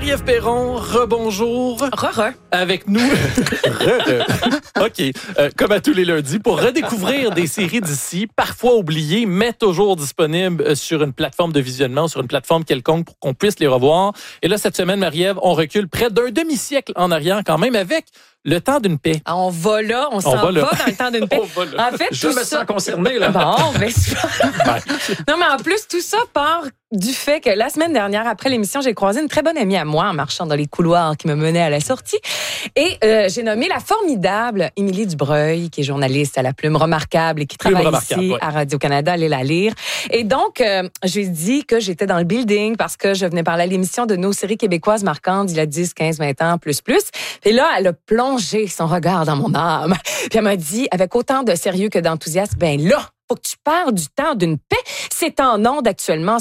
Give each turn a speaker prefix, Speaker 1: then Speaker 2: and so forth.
Speaker 1: Marie-Ève Perron, rebonjour. Avec nous. OK. Comme à tous les lundis, pour redécouvrir des séries d'ici, parfois oubliées, mais toujours disponibles sur une plateforme de visionnement, sur une plateforme quelconque pour qu'on puisse les revoir. Et là, cette semaine, Marie-Ève, on recule près d'un demi-siècle en arrière quand même avec Le temps d'une paix.
Speaker 2: On va là, on s'en va dans Le temps d'une paix. En fait,
Speaker 3: je me sens concerné, là.
Speaker 2: Bon, ben, non, mais en plus, tout ça part du fait que la semaine dernière, après l'émission, j'ai croisé une très bonne amie à moi en marchant dans les couloirs qui me menaient à la sortie. Et j'ai nommé la formidable Émilie Dubreuil, qui est journaliste à la Plume remarquable et qui travaille ici à Radio-Canada. Allez la lire. Et donc, je lui ai dit que j'étais dans le building parce que je venais parler à l'émission de nos séries québécoises marquantes il y a 10, 15, 20 ans, plus. Et là, elle a plongé son regard dans mon âme. Puis elle m'a dit, avec autant de sérieux que d'enthousiasme, ben là, faut que tu parles du temps d'une paix. C'est en ondes actuellement